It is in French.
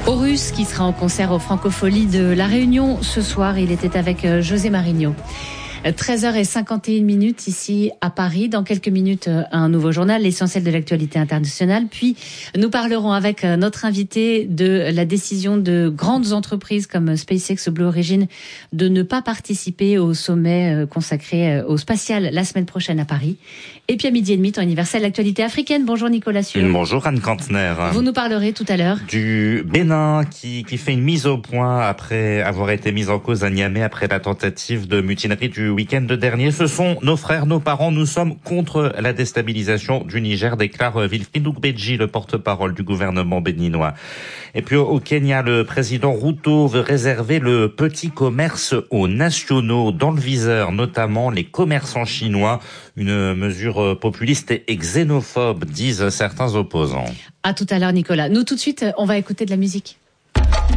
Horus qui sera en concert au Francofolie de La Réunion ce soir. Il était avec José Marigno. 13h51 ici à Paris. Dans quelques minutes, un nouveau journal, l'essentiel de l'actualité internationale. Puis, nous parlerons avec notre invité de la décision de grandes entreprises comme SpaceX ou Blue Origin de ne pas participer au sommet consacré au spatial la semaine prochaine à Paris. Et puis à 12h30, temps universel, l'actualité africaine. Bonjour Nicolas Sûr. Bonjour Anne Kantner. Vous nous parlerez tout à l'heure du Bénin qui fait une mise au point après avoir été mise en cause à Niamey après la tentative de mutinerie du week-end dernier. Ce sont nos frères, nos parents. Nous sommes contre la déstabilisation du Niger, déclare Wilfried Oubedji, le porte-parole du gouvernement béninois. Et puis au Kenya, le président Ruto veut réserver le petit commerce aux nationaux dans le viseur, notamment les commerçants chinois. Une mesure populiste et xénophobe, disent certains opposants. À tout à l'heure Nicolas. Nous tout de suite, on va écouter de la musique.